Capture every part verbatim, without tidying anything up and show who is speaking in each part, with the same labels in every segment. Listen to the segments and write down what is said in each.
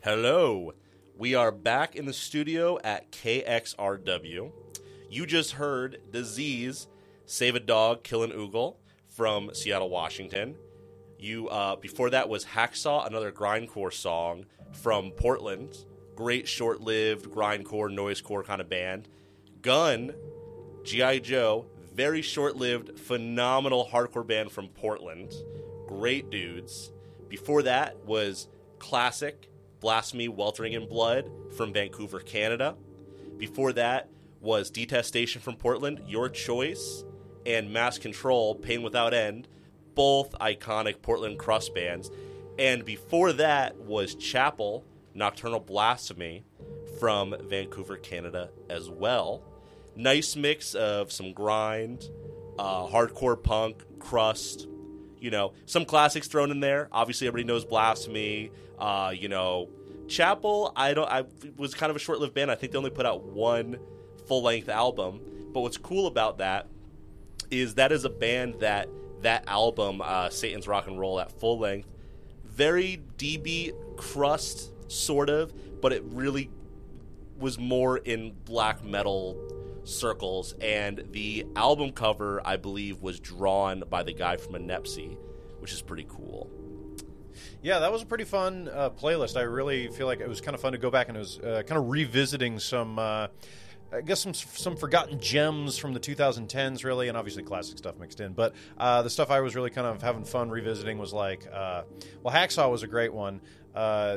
Speaker 1: Hello. We are back in the studio at K X R W. You just heard Disease, Save a Dog, Kill an Oogle from Seattle, Washington. You uh, before that was Hacksaw, another grindcore song from Portland. Great short-lived grindcore, noisecore kind of band. Gun, G I. Joe, very short-lived, phenomenal hardcore band from Portland. Great dudes. Before that was Classic, Blasphemy, Weltering in Blood from Vancouver, Canada. Before that was Detestation from Portland, Your Choice, and Mass Control, Pain Without End, both iconic Portland crust bands. And before that was Chapel, Nocturnal Blasphemy from Vancouver, Canada as well. Nice mix of some grind, uh, hardcore punk, crust, you know, some classics thrown in there. Obviously, everybody knows Blasphemy. Uh, you know, Chapel, I don't. I was kind of a short-lived band. I think they only put out one full-length album. But what's cool about that is that is a band that that album, uh, Satan's Rock and Roll, at full length, very D B crust sort of, but it really was more in black metal circles, and the album cover, I believe, was drawn by the guy from Inepsy, which is pretty cool.
Speaker 2: Yeah, that was a pretty fun uh, playlist. I really feel like it was kind of fun to go back, and it was uh, kind of revisiting some, uh, I guess, some some forgotten gems from the twenty tens, really, and obviously classic stuff mixed in. But uh, the stuff I was really kind of having fun revisiting was like, uh, well, Hacksaw was a great one. Uh,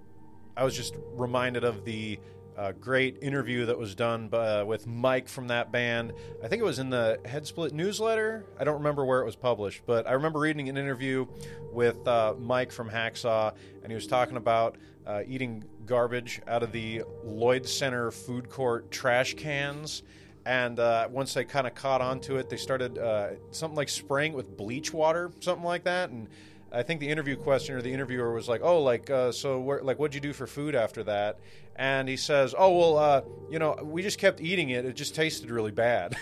Speaker 2: I was just reminded of the Uh, great interview that was done by, uh, with Mike from that band. I think it was in the Headsplit newsletter. I don't remember where it was published, but I remember reading an interview with uh, Mike from Hacksaw, and he was talking about uh, eating garbage out of the Lloyd Center food court trash cans. And uh, once they kind of caught on to it, they started uh, something like spraying it with bleach water, something like that. And I think the interview questioner, the interviewer, was like, "Oh, like, uh, so, where, like, what'd you do for food after that?" And he says, "Oh, well, uh, you know, we just kept eating it. It just tasted really bad."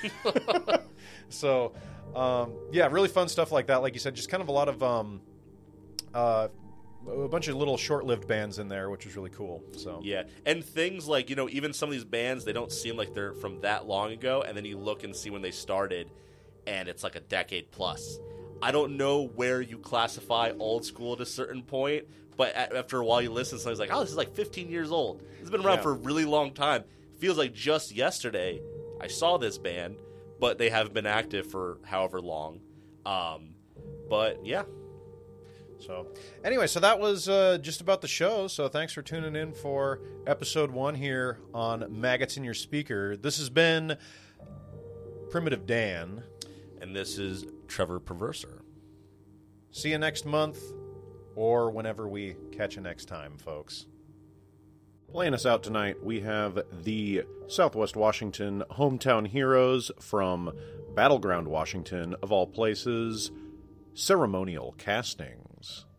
Speaker 2: So, um, yeah, really fun stuff like that. Like you said, just kind of a lot of um, uh, a bunch of little short-lived bands in there, which was really cool. So
Speaker 1: yeah, and things like, you know, even some of these bands, they don't seem like they're from that long ago, and then you look and see when they started, and it's like a decade plus. I don't know where you classify old school at a certain point, but after a while you listen to something, it's like, oh, this is like fifteen years old. It's been around yeah. for a really long time. Feels like just yesterday I saw this band, but they haven't been active for however long. Um, but, yeah.
Speaker 2: So, anyway, so that was uh, just about the show. So thanks for tuning in for episode one here on Maggots in Your Speaker. This has been Primitive Dan.
Speaker 1: And this is Trevor Perverser.
Speaker 2: See you next month, or whenever we catch you next time, folks. Playing us out tonight, we have the Southwest Washington Hometown Heroes from Battleground, Washington, of all places, Ceremonial Castings.